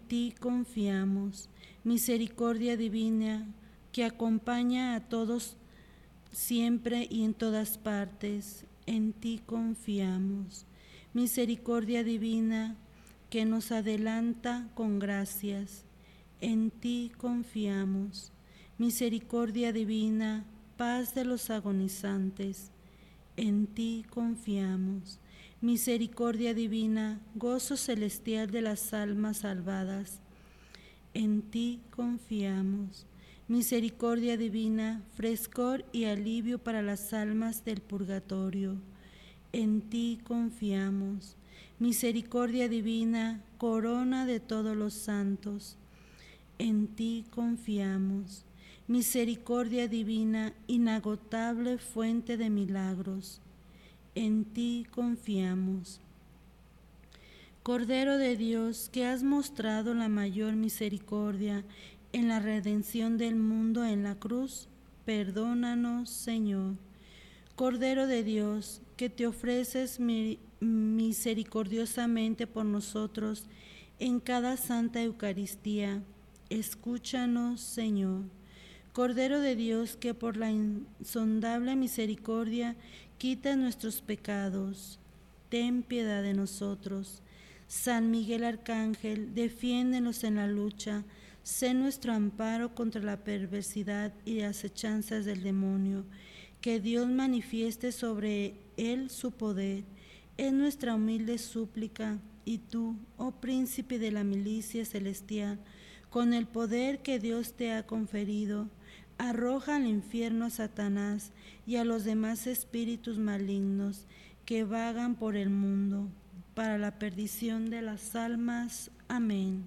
ti confiamos. Misericordia divina que acompaña a todos siempre y en todas partes, en ti confiamos. Misericordia divina que nos adelanta con gracias, en ti confiamos. Misericordia divina, paz de los agonizantes, en ti confiamos. Misericordia divina, gozo celestial de las almas salvadas, en ti confiamos. Misericordia divina, frescor y alivio para las almas del purgatorio, en ti confiamos. Misericordia divina, corona de todos los santos, en ti confiamos. Misericordia divina, inagotable fuente de milagros, en ti confiamos. Cordero de Dios, que has mostrado la mayor misericordia en la redención del mundo en la cruz, perdónanos, Señor. Cordero de Dios, que te ofreces misericordiosamente por nosotros en cada Santa Eucaristía, escúchanos, Señor. Cordero de Dios, que por la insondable misericordia quitas nuestros pecados, ten piedad de nosotros. San Miguel Arcángel, defiéndenos en la lucha, sé nuestro amparo contra la perversidad y las acechanzas del demonio. Que Dios manifieste sobre él su poder. Es nuestra humilde súplica, y tú, oh príncipe de la milicia celestial, con el poder que Dios te ha conferido, arroja al infierno a Satanás y a los demás espíritus malignos que vagan por el mundo, para la perdición de las almas. Amén.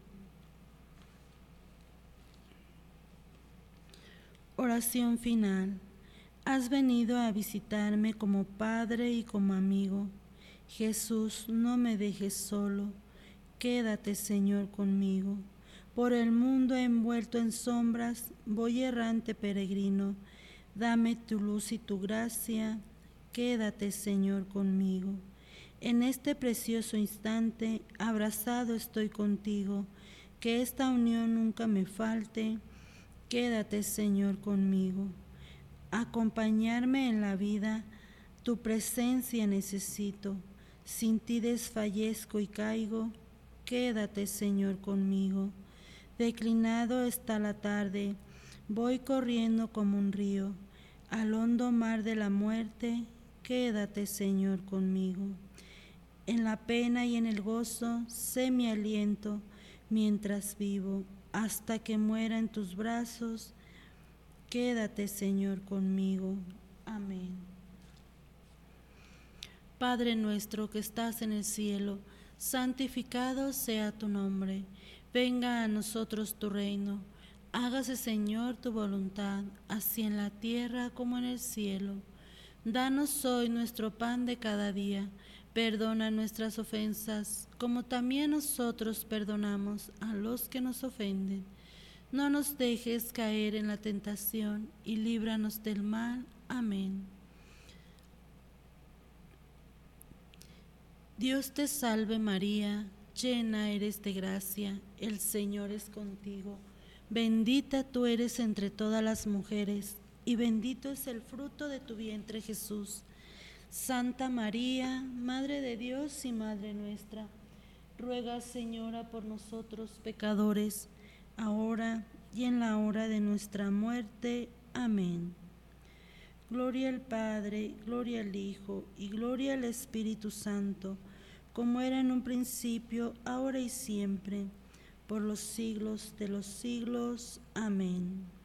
Oración final. Has venido a visitarme como Padre y como amigo. Jesús, no me dejes solo. Quédate, Señor, conmigo. Por el mundo envuelto en sombras, voy errante peregrino. Dame tu luz y tu gracia. Quédate, Señor, conmigo. En este precioso instante, abrazado estoy contigo. Que esta unión nunca me falte. Quédate, Señor, conmigo. Acompañarme en la vida, tu presencia necesito. Sin ti desfallezco y caigo. Quédate, Señor, conmigo. Declinado está la tarde, voy corriendo como un río, al hondo mar de la muerte. Quédate, Señor, conmigo. En la pena y en el gozo, sé mi aliento mientras vivo, hasta que muera en tus brazos. Quédate, Señor, conmigo. Amén. Padre nuestro que estás en el cielo, santificado sea tu nombre. Venga a nosotros tu reino. Hágase, Señor, tu voluntad, así en la tierra como en el cielo. Danos hoy nuestro pan de cada día. Perdona nuestras ofensas, como también nosotros perdonamos a los que nos ofenden. No nos dejes caer en la tentación y líbranos del mal. Amén. Dios te salve María, llena eres de gracia, el Señor es contigo. Bendita tú eres entre todas las mujeres, y bendito es el fruto de tu vientre Jesús. Santa María, Madre de Dios y Madre nuestra, ruega, Señora, por nosotros pecadores, ahora y en la hora de nuestra muerte. Amén. Gloria al Padre, gloria al Hijo y gloria al Espíritu Santo, como era en un principio, ahora y siempre, por los siglos de los siglos. Amén.